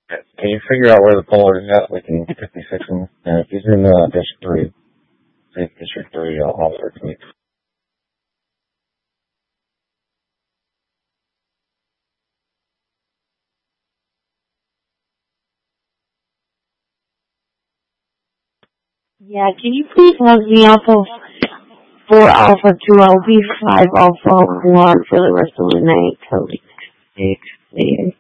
Can you figure out where the pole is at? We can quickly fix him. If he's in District 3, District 3, I'll work with me. Yeah, can you please log me off of 4 Alpha 2 LB 5 Alpha 1 for the rest of the night till 6, please?